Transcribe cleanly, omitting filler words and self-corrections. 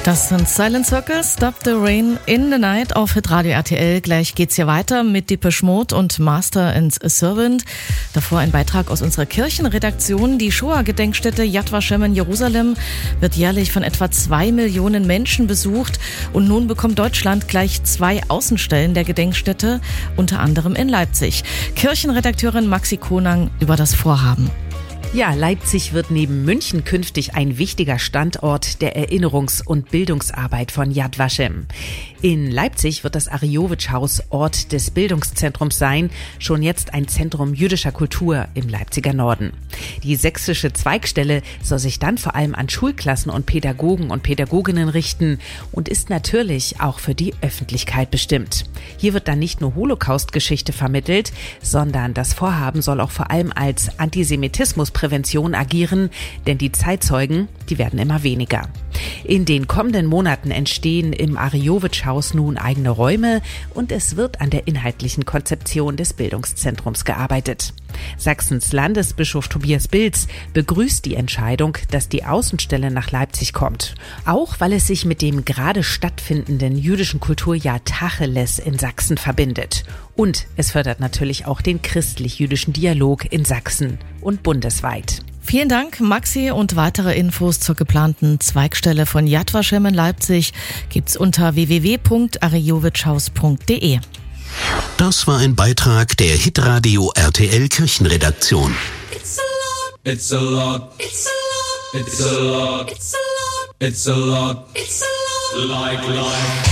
Das sind Silent Circus, Stop the Rain in the Night auf Hitradio RTL. Gleich geht's hier weiter mit Depeche Mode und Master and Servant. Davor ein Beitrag aus unserer Kirchenredaktion. Die Shoah-Gedenkstätte Yad Vashem in Jerusalem wird jährlich von etwa 2 Millionen Menschen besucht. Und nun bekommt Deutschland gleich 2 Außenstellen der Gedenkstätte, unter anderem in Leipzig. Kirchenredakteurin Maxi Konang über das Vorhaben. Ja, Leipzig wird neben München künftig ein wichtiger Standort der Erinnerungs- und Bildungsarbeit von Yad Vashem. In Leipzig wird das Ariyowitsch-Haus Ort des Bildungszentrums sein, schon jetzt ein Zentrum jüdischer Kultur im Leipziger Norden. Die sächsische Zweigstelle soll sich dann vor allem an Schulklassen und Pädagogen und Pädagoginnen richten und ist natürlich auch für die Öffentlichkeit bestimmt. Hier wird dann nicht nur Holocaust-Geschichte vermittelt, sondern das Vorhaben soll auch vor allem als Antisemitismusprävention agieren, denn die Zeitzeugen, die werden immer weniger. In den kommenden Monaten entstehen im Ariyowitsch-Haus nun eigene Räume und es wird an der inhaltlichen Konzeption des Bildungszentrums gearbeitet. Sachsens Landesbischof Tobias Bilz begrüßt die Entscheidung, dass die Außenstelle nach Leipzig kommt. Auch weil es sich mit dem gerade stattfindenden jüdischen Kulturjahr Tacheles in Sachsen verbindet. Und es fördert natürlich auch den christlich-jüdischen Dialog in Sachsen und bundesweit. Vielen Dank, Maxi, und weitere Infos zur geplanten Zweigstelle von Yad Vashem in Leipzig gibt's unter www.ariyowitschhaus.de. Das war ein Beitrag der Hitradio RTL Kirchenredaktion. It's a lot. It's a lot. It's a lot. It's a lot. It's a lot. It's a lot. It's a lot. Like life.